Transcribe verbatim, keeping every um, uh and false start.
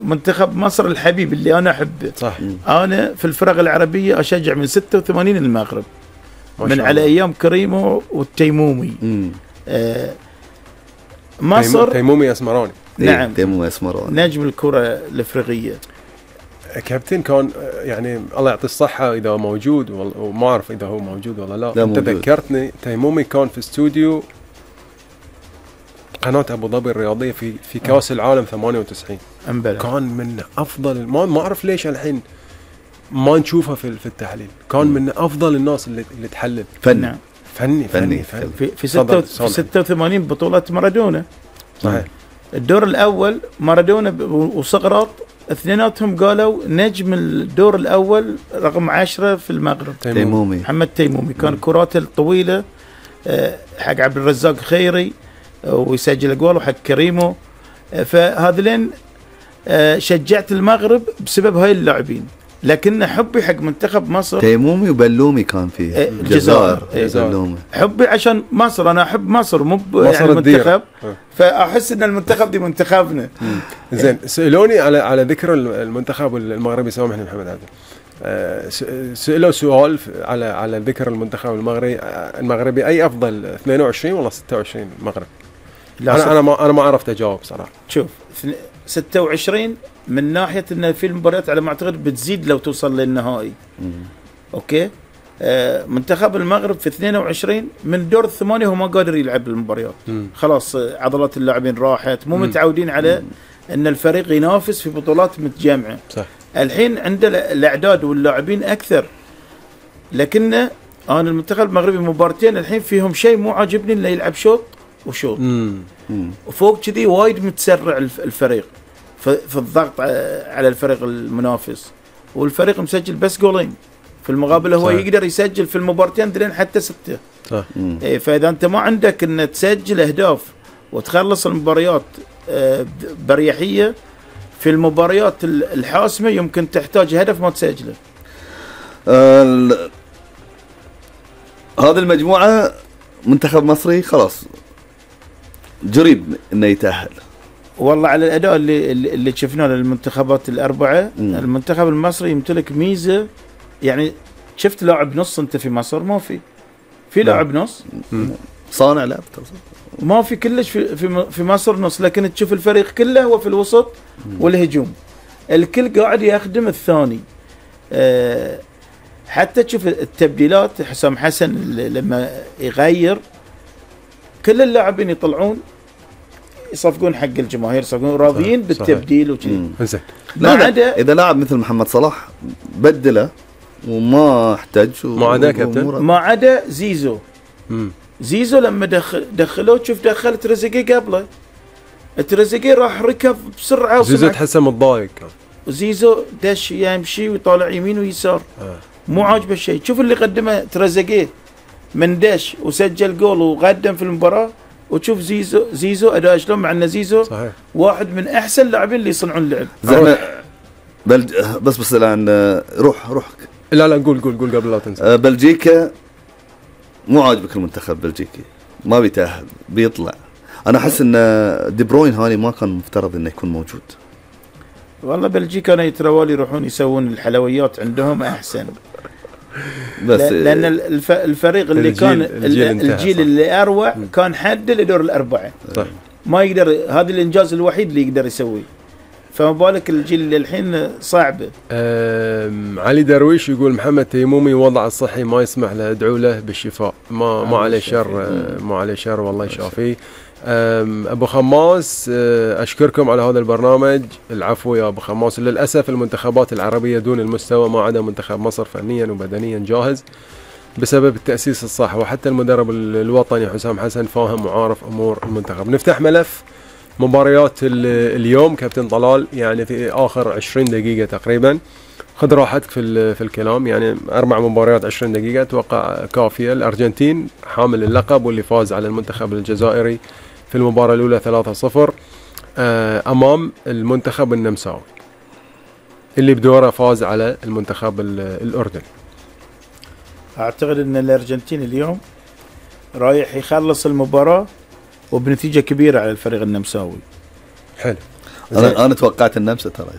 منتخب مصر الحبيب اللي انا احبه. صح. انا في الفرق العربيه اشجع من ستة وثمانين المغرب، من على ايام كريمو والتيمومي. آه مصر تيمومي اسمراني. نعم تيمومي اسمراني نجم الكره الافريقيه. كابتن كان يعني الله يعطيه الصحه اذا موجود، وما اعرف اذا هو موجود ولا لا, لا انت ذكرتني تيمومي كان في استوديو قناه ابو ظبي الرياضيه في في كاس العالم ثمانية وتسعين. أمبلا. كان من افضل، ما ما اعرف ليش الحين ما نشوفه في في التحليل، كان من افضل الناس اللي اللي تحلل فني. نعم. فني فني, فني. في في ستة في ستة وثمانين بطوله مارادونا. صحيح. الدور الاول مارادونا وسقراط اثنيناتهم قالوا نجم الدور الاول رقم عشرة في المغرب تيمومي. محمد تيمومي. كان كراته الطويله حق عبد الرزاق خيري ويسجل اجوال، وحق كريمو. فهذلين شجعت المغرب بسبب هاي اللاعبين، لكن حبي حق منتخب مصر تيمومي وبلومي كان فيه الجزائر. بلومي حبي عشان مصر، انا احب مصر مو يعني المنتخب، فاحس ان المنتخب دي منتخبنا. زين سالوني على على ذكر المنتخب المغربي، سامحني محمد عبد. سألوا سؤال على على ذكر المنتخب المغربي المغربي اي افضل اثنين وعشرين ولا ستة وعشرين المغرب؟ انا ست... انا ما انا ما عرفت اجاوب صراحه. شوف ستة وعشرين من ناحيه ان في المباريات على ما اعتقد بتزيد لو توصل للنهائي. مم. اوكي. آه منتخب المغرب في اثنين وعشرين من دور الثمانيه هو ما قادر يلعب المباريات. مم. خلاص عضلات اللاعبين راحت، مو مم. متعودين على مم. ان الفريق ينافس في بطولات متجمعه. صح. الحين عنده الاعداد واللاعبين اكثر، لكن انا المنتخب المغربي مبارتين الحين فيهم شيء مو عاجبني، انه يلعب شوط وشوط. وفوق كذي وايد متسرع الفريق في الضغط على الفريق المنافس، والفريق مسجل بس جولين، في المقابل هو صح. يقدر يسجل في المبارتين دلين حتى ستة. صح. إيه، فاذا انت ما عندك ان تسجل اهداف وتخلص المباريات بريحيه، في المباريات الحاسمه يمكن تحتاج هدف ما تسجله. آه هذه المجموعه منتخب مصري خلاص جريب انه يتاهل. والله على الاداء اللي اللي شفناه للمنتخبات الاربعه، مم. المنتخب المصري يمتلك ميزه، يعني شفت لاعب نص انت في مصر ما في في لاعب نص مم. صانع لعب ما في كلش في في في مصر نص، لكن تشوف الفريق كله هو في الوسط والهجوم، الكل قاعد يخدم الثاني. أه حتى تشوف التبديلات، حسام حسن لما يغير كل اللاعبين يطلعون يصفقون حق الجماهير، يصفقون راضيين بالتبديل وكذي. ما عدا اذا لاعب مثل محمد صلاح بدله وما احتاج ما عدا كابتن ما عدا زيزو. مم. زيزو لما دخل دخلوه شوف دخل تريزيجيه قبله، تريزيجيه راح ركض بسرعه، زيزو تحسه متضايق، وزيزو دش يمشي ويطالع يمين ويسار. آه. مو عاجبه الشيء. شوف اللي قدمه تريزيجيه من دش وسجل جول وقدم في المباراه، وتشوف زيزو زيزو اداء شلون، مع ان زيزو صحيح. واحد من احسن اللاعبين اللي يصنعون اللعب. زين بل بس بس الان روح روح لا لا قول قول قول قبل لا تنسى. بلجيكا مو عاجبك المنتخب بلجيكي، ما بيتاهل بيطلع. انا احس ان دي بروين هاني ما كان مفترض انه يكون موجود. والله بلجيكا انا يتروالي يروحون يسوون الحلويات عندهم احسن. بس لان الف... الفريق اللي الجيل كان الجيل, الجيل اللي اروع كان حد لدور الاربعه. صح. ما يقدر، هذا الانجاز الوحيد اللي يقدر يسويه، فما بالك الجيل اللي الحين صعبه. علي درويش يقول محمد تيمومي وضعه الصحي ما يسمح له، ادعو له بالشفاء. ما ما عليه شر، ما عليه شر والله يشافيه. ابو خماس اشكركم على هذا البرنامج. العفو يا ابو خماس. للاسف المنتخبات العربيه دون المستوى، ما عدا منتخب مصر فنيا وبدنيا جاهز بسبب التاسيس الصح، وحتى المدرب الوطني حسام حسن فاهم وعارف امور المنتخب. نفتح ملف مباريات اليوم كابتن طلال، يعني في اخر عشرين دقيقه تقريبا، خذ راحتك في في الكلام. يعني اربع مباريات عشرين دقيقه اتوقع كافيه. الارجنتين حامل اللقب واللي فاز على المنتخب الجزائري في المباراه الاولى ثلاثة صفر امام المنتخب النمساوي اللي بدوره فاز على المنتخب الاردني. اعتقد ان الارجنتين اليوم رايح يخلص المباراه وبنتيجه كبيره على الفريق النمساوي. حلو. زين. انا انا توقعت النمسا ترى